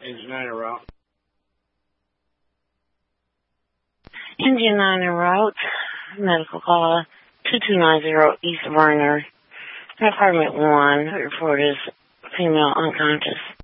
Engine 9 route. Engine 9 route. Medical call 2290 East Verner. Apartment 1. Report is female unconscious.